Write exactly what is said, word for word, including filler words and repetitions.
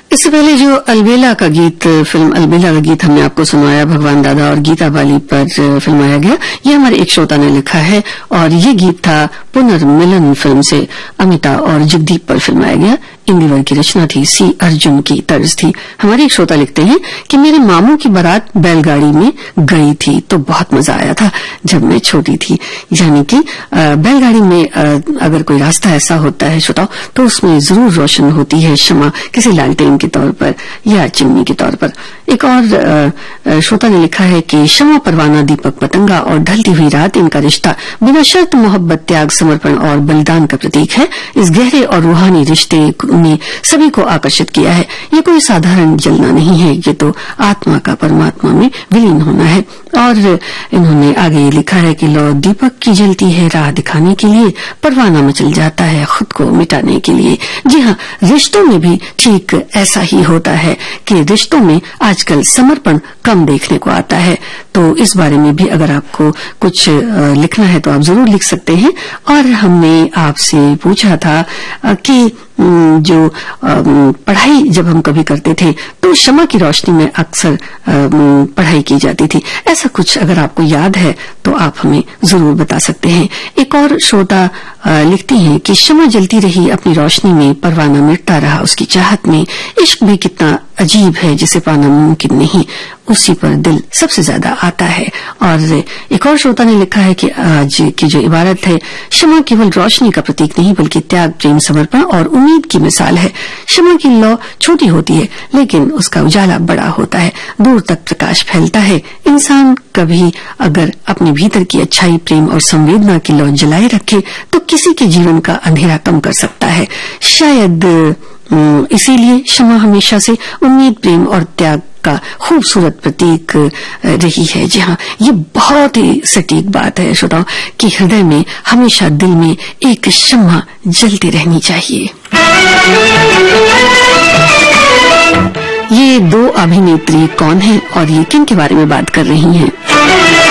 इससे पहले जो अलबेला का गीत, फिल्म अलबेला का गीत हमने आपको सुनाया, भगवान दादा और गीता बाली पर फिल्माया गया, ये हमारे एक श्रोता ने लिखा है और ये गीत था पुनर्मिलन फिल्म से अमिता और जगदीप पर फिल्माया गया। इंदिवर की रचना थी, सी अर्जुन की तर्ज थी। हमारे एक श्रोता लिखते हैं कि मेरे मामू की बारात बैलगाड़ी में गई थी तो बहुत मजा आया था जब मैं छोटी थी। यानी कि बैलगाड़ी में अगर कोई रास्ता ऐसा होता है श्रोताओं तो उसमें जरूर रोशन होती है शमा, किसी लालटेन के तौर पर या चिमनी के तौर पर। एक और श्रोता ने लिखा है कि शमा, परवाना, दीपक, पतंगा और ढलती हुई रात, इनका रिश्ता बिना शर्त मोहब्बत, त्याग, समर्पण और बलिदान का प्रतीक है। इस गहरे और रूहानी रिश्ते ने सभी को आकर्षित किया है। ये कोई साधारण जलना नहीं है, ये तो आत्मा का परमात्मा में विलीन होना है। और इन्होंने आगे ये लिखा है कि लो दीपक की जलती है राह दिखाने के लिए, परवाना मचल जाता है खुद को मिटाने के लिए। जी हाँ, रिश्तों में भी ठीक ऐसा ही होता है कि रिश्तों में आजकल समर्पण कम देखने को आता है। तो इस बारे में भी अगर आपको कुछ लिखना है तो आप जरूर लिख सकते हैं। और हमने आपसे पूछा था कि जो पढ़ाई जब हम कभी करते थे तो शमा की रोशनी में अक्सर पढ़ाई की जाती थी। ऐसा कुछ अगर आपको याद है तो आप हमें जरूर बता सकते हैं। एक और श्रोता लिखती हैं कि शमा जलती रही अपनी रोशनी में, परवाना मिटता रहा उसकी चाहत में। इश्क भी कितना अजीब है जिसे पाना मुमकिन नहीं, उसी पर दिल सबसे ज्यादा आता है। और एक और श्रोता ने लिखा है कि आज की जो इबारत है, शमा केवल रोशनी का प्रतीक नहीं बल्कि त्याग, प्रेम, समर्पण और उम्मीद की मिसाल है। शमा की लौ छोटी होती है लेकिन उसका उजाला बड़ा होता है, दूर तक प्रकाश फैलता है। इंसान कभी अगर अपने भीतर की अच्छाई, प्रेम और संवेदना की लौ जलाए रखे तो किसी के जीवन का अंधेरा कम कर सकता है। शायद इसीलिए शमा हमेशा से उम्मीद, प्रेम और त्याग का खूबसूरत प्रतीक रही है। जी हाँ, ये बहुत ही सटीक बात है श्रोताओं कि हृदय में हमेशा, दिल में एक शमा जलती रहनी चाहिए। ये दो अभिनेत्री कौन हैं और ये किन के बारे में बात कर रही हैं?